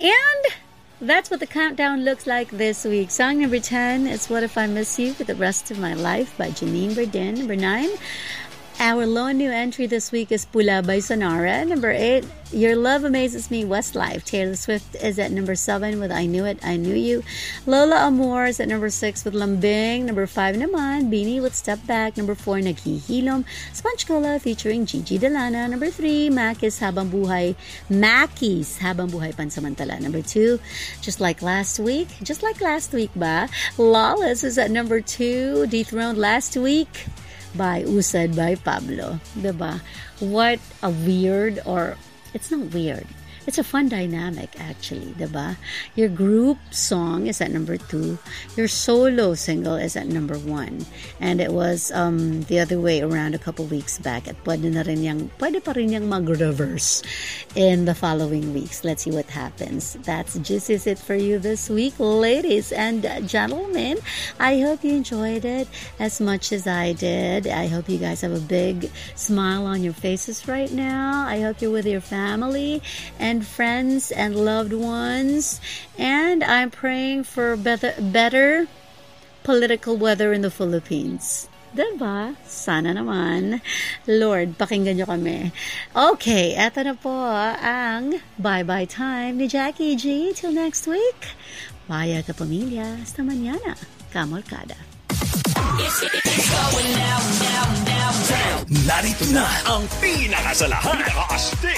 And that's what the countdown looks like this week. Song number 10 is What If I Miss You for the Rest of My Life by Janine Verdin. Number 9, our lone new entry this week is Pula by Sonara. Number 8, Your Love Amazes Me, Westlife. Taylor Swift is at number 7 with I Knew It, I Knew You. Lola Amor is at number 6 with Lambing. Number 5 naman, Beanie with Step Back. Number 4, Naghihilom, Sponge Cola featuring Gigi Delana. Number 3, Mackie's Habang Buhay Pansamantala. Number 2, Just Like Last Week ba? Lawless is at number 2, dethroned last week by Usad by Pablo. Diba? What a weird, or it's not weird. It's a fun dynamic, actually, diba? Your group song is at number 2. Your solo single is at number 1. And it was the other way around a couple weeks back. At pwede pa rin niyang mag-reverse in the following weeks. Let's see what happens. That's just it for you this week, ladies and gentlemen. I hope you enjoyed it as much as I did. I hope you guys have a big smile on your faces right now. I hope you're with your family and friends and loved ones, and I'm praying for better political weather in the Philippines. Diba? Sana naman. Lord, pakinggan nyo kami. Okay, eto na po ang bye-bye time ni Jackie G. Till next week. Bye ka pamilya. Hasta mañana. Kamolkada. It's going down. Narito na ang pinakasalahan.